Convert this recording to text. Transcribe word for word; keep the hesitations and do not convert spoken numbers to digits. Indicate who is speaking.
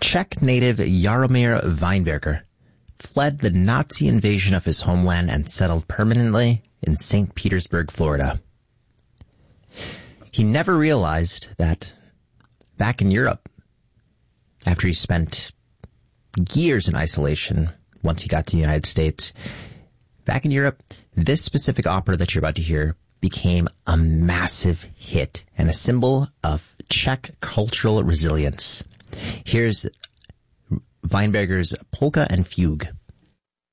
Speaker 1: Czech native Jaromír Weinberger fled the Nazi invasion of his homeland and settled permanently in Saint Petersburg, Florida. He never realized that back in Europe, after he spent years in isolation once he got to the United States, back in Europe, this specific opera that you're about to hear became a massive hit and a symbol of Czech cultural resilience. Here's Weinberger's Polka and Fugue.